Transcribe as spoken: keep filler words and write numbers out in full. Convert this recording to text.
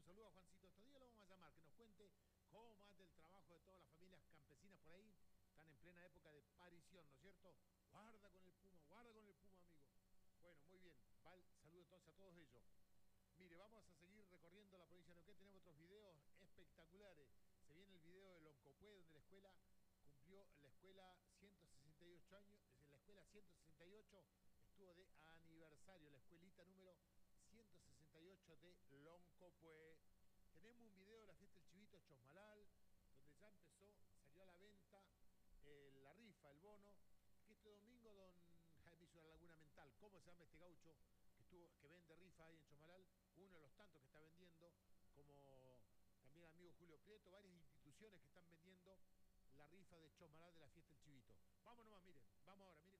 saludo a Juancito. Estos días lo vamos a llamar, que nos cuente cómo anda el trabajo de todas las familias campesinas por ahí. Están en plena época de parición, ¿no es cierto? Guarda con el puma, guarda con el puma, amigo. Bueno, muy bien. Val, saludo entonces a todos ellos. Mire, vamos a seguir recorriendo la provincia de Neuquén. Tenemos otros videos espectaculares. Se viene el video de Loncopué, donde la escuela cumplió la escuela ciento sesenta y ocho años. Desde la escuela ciento sesenta y ocho estuvo de aniversario, la escuelita número ciento sesenta y ocho de Loncopué. Tenemos un video de la fiesta del Chivito Chosmalal, donde ya empezó, salió a la venta eh, la rifa, el bono, que este domingo don Jaime hizo una laguna mental. ¿Cómo se llama este gaucho que, estuvo, que vende rifa ahí en Chosmalal? Uno de los tantos que está vendiendo, como también amigo Julio Prieto, varias instituciones que están vendiendo la rifa de Chosmalal de la fiesta del Chivito. Vamos nomás, miren, vamos ahora, miren.